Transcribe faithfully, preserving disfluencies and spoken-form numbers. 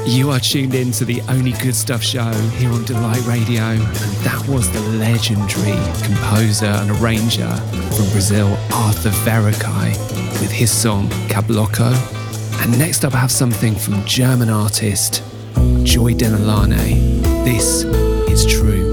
You are tuned in to the Only Good Stuff show here on Delight Radio, and that was the legendary composer and arranger from Brazil, Arthur Verocai, with his song Cabloco. And next up I have something from German artist Joy Denalane. This is True.